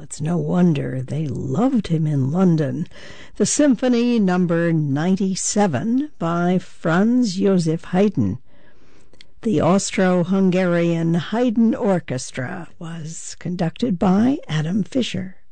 it's no wonder they loved him in London. The Symphony Number 97 by Franz Joseph Haydn. The Austro-Hungarian Haydn Orchestra was conducted by Adam Fischer.